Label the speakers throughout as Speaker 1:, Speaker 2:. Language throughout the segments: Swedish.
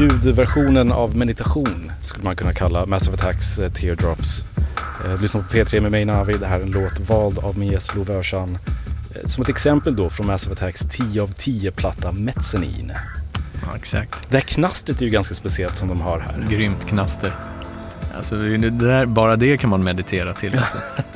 Speaker 1: Ljudversionen av meditation skulle man kunna kalla Massive Attacks Teardrops. Lyssna på P3 med mig Navi. Det här är en låt vald av min gäst Love Örshan. Som ett exempel då från Massive Attacks 10 av 10-platta Mezzanine.
Speaker 2: Ja, exakt.
Speaker 1: Det här knastret är ju ganska speciellt som de har här.
Speaker 2: Grymt knaster. Alltså, det där, bara det kan man meditera till. Alltså.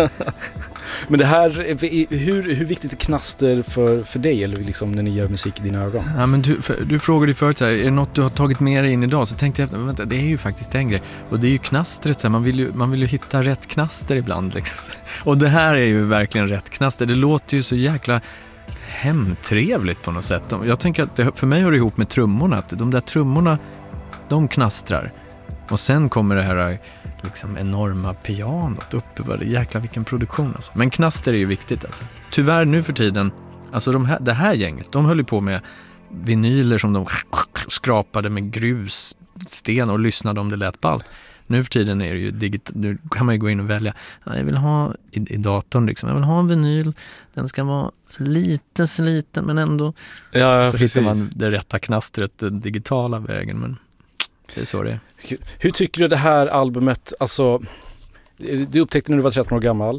Speaker 1: Men det här, hur viktigt är knaster för dig eller liksom när ni gör musik i dina ögon?
Speaker 2: Ja, men du frågade ju förut så här, är det något du har tagit med dig in idag? Så tänkte jag, vänta, det är ju faktiskt en grej. Och det är ju knastret, så här, man vill ju hitta rätt knaster ibland. Liksom. Och det här är ju verkligen rätt knaster. Det låter ju så jäkla hemtrevligt på något sätt. Jag tänker att för mig hör det ihop med trummorna. Att de där trummorna, de knastrar. Och sen kommer det här liksom enorma pianot uppe. Jäkla vilken produktion alltså. Men knaster är ju viktigt alltså. Tyvärr nu för tiden, alltså det här gänget, de höll ju på med vinyler som de skrapade med grussten och lyssnade om det lät ballt. Nu för tiden är det ju nu kan man ju gå in och välja. Jag vill ha i datorn liksom. Jag vill ha en vinyl. Den ska vara lite sliten men ändå.
Speaker 1: Ja,
Speaker 2: så
Speaker 1: precis.
Speaker 2: hittar man det rätta knastret den digitala vägen, men det är så det är.
Speaker 1: Hur tycker du det här albumet, alltså du upptäckte när du var 13 år gammal.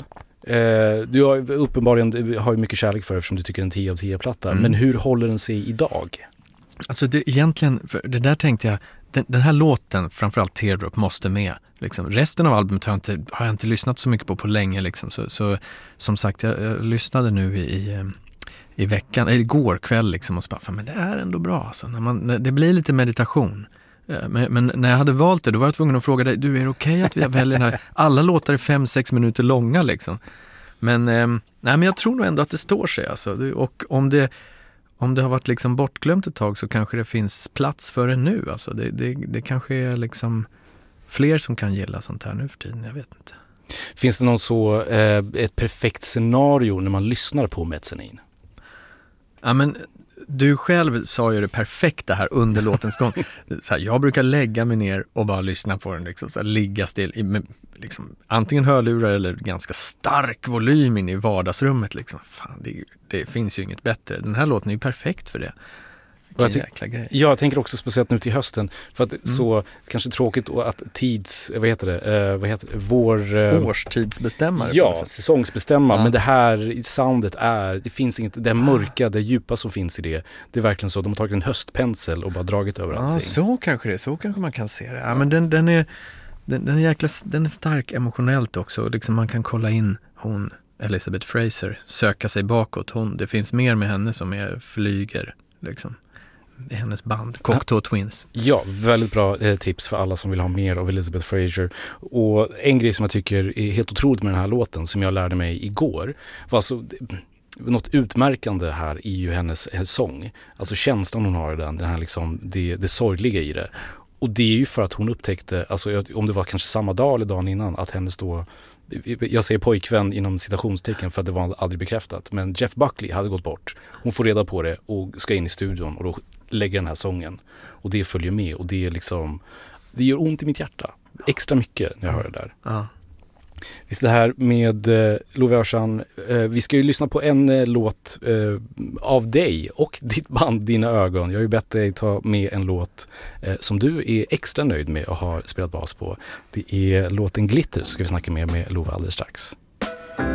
Speaker 1: Du har uppenbarligen har ju mycket kärlek för det eftersom du tycker en 10 av 10-platta. Men hur håller den sig idag?
Speaker 2: Alltså egentligen, det där tänkte jag, den här låten, framförallt Teardrop, måste med. Liksom. Resten av albumet har jag inte lyssnat så mycket på länge. Liksom. Så som sagt, jag lyssnade nu i veckan, eller igår kväll liksom, och så bara, men det är ändå bra. Alltså. Det blir lite meditation. Men när jag hade valt det, då var jag tvungen att fråga dig, är det okej att vi väljer den här? Alla låtar är 5-6 minuter långa liksom. Men jag tror nog ändå att det står sig alltså. Och om det har varit liksom bortglömt ett tag så kanske det finns plats för det nu alltså. Det kanske är liksom fler som kan gilla sånt här nu för tiden, jag vet inte.
Speaker 1: Finns det någon så ett perfekt scenario när man lyssnar på Mezzanine?
Speaker 2: Ja, men du själv sa ju det perfekta här under låtens gång. Så här, jag brukar lägga mig ner och bara lyssna på den. Liksom, så här, ligga still med liksom, antingen hörlurar eller ganska stark volym in i vardagsrummet. Liksom. Fan, det finns ju inget bättre. Den här låten är ju perfekt för det. Jäkla grej.
Speaker 1: Jag tänker också speciellt nu till hösten. För att så kanske tråkigt att
Speaker 2: årstidsbestämmare.
Speaker 1: Ja, säsongsbestämma. Ja. Men det här soundet det finns inget, det mörka, det djupa som finns i det. Det är verkligen så, de har tagit en höstpensel och bara dragit över allting.
Speaker 2: Så kanske det är, så kanske man kan se det. Ja, men den är stark emotionellt också. Liksom man kan kolla in Elizabeth Fraser, söka sig bakåt. Det finns mer med henne som flyger liksom. Det är hennes band, Cocteau Twins. Ja, väldigt bra tips för alla som vill ha mer av Elizabeth Fraser. Och en grej som jag tycker är helt otroligt med den här låten som jag lärde mig igår var alltså något utmärkande här i ju hennes sång. Alltså känslan hon har i den här liksom det sorgliga i det. Och det är ju för att hon upptäckte, alltså om det var kanske samma dag eller dagen innan, att hennes då, jag säger pojkvän inom citationstecken för att det var aldrig bekräftat, men Jeff Buckley hade gått bort. Hon får reda på det och ska in i studion och då lägger den här sången. Och det följer med och det är liksom, det gör ont i mitt hjärta. Extra mycket när jag hör det där. Ja.
Speaker 1: Visst det här med Love Örshan, vi ska ju lyssna på en låt av dig och ditt band Dina ögon. Jag har ju bett dig ta med en låt som du är extra nöjd med och har spelat bas på. Det är låten Glitter, så ska vi snacka med Love alldeles strax.